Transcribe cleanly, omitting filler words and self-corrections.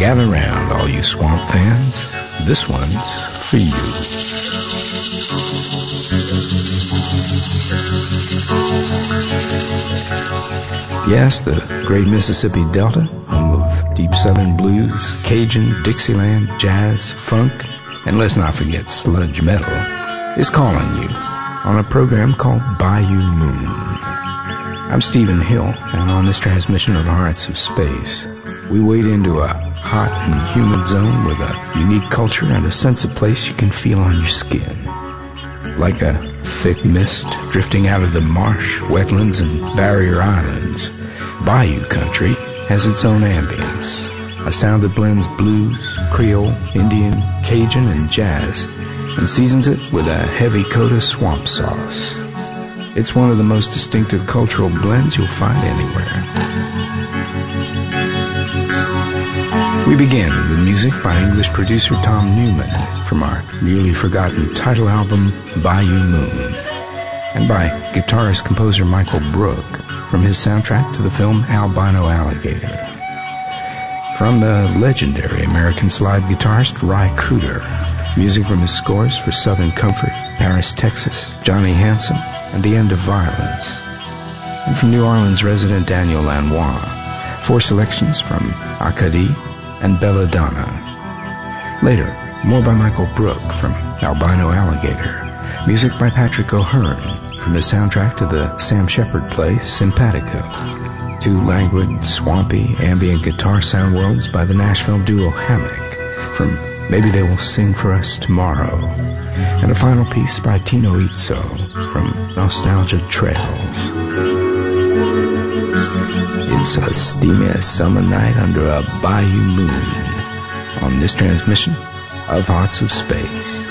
Gather round, all you Swamp fans. This one's for you. Yes, the great Mississippi Delta, home of deep southern blues, Cajun, Dixieland, jazz, funk, and let's not forget sludge metal, is calling you on a program called Bayou Moon. I'm Stephen Hill, and on this transmission of Hearts of Space, we wade into a hot and humid zone with a unique culture and a sense of place you can feel on your skin. Like a thick mist drifting out of the marsh, wetlands, and barrier islands, Bayou country has its own ambience, a sound that blends blues, Creole, Indian, Cajun, and jazz, and seasons it with a heavy coat of swamp sauce. It's one of the most distinctive cultural blends you'll find anywhere. We begin with music by English producer Tom Newman from our newly forgotten title album, Bayou Moon, and by guitarist-composer Michael Brook from his soundtrack to the film Albino Alligator. From the legendary American slide guitarist Ry Cooder, music from his scores for Southern Comfort, Paris, Texas, Johnny Handsome, and The End of Violence. And from New Orleans resident Daniel Lanois, 4 selections from Acadie and Belladonna. Later, more by Michael Brook from Albino Alligator, music by Patrick O'Hearn from the soundtrack to the Sam Shepard play Simpatico, 2 languid, swampy, ambient guitar sound worlds by the Nashville duo Hammock from Maybe They Will Sing For Us Tomorrow, and a final piece by Tino Izzo from Nostalgia Trails. It's a steamy summer night under a bayou moon on this transmission of Hearts of Space.